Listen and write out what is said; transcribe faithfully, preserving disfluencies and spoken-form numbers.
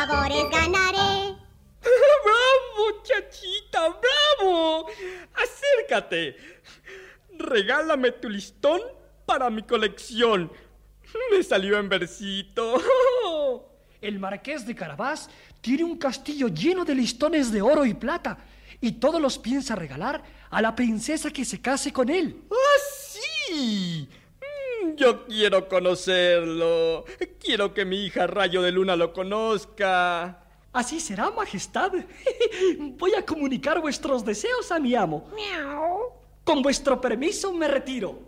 favores ganaré. ¡Bravo, Chachita, bravo! Acércate. Regálame tu listón para mi colección. Me salió en versito. El marqués de Carabás tiene un castillo lleno de listones de oro y plata y todos los piensa regalar a la princesa que se case con él. ¡Ah, sí! Yo quiero conocerlo. Quiero que mi hija Rayo de Luna lo conozca. Así será, majestad. Voy a comunicar vuestros deseos a mi amo. Miau. Con vuestro permiso me retiro.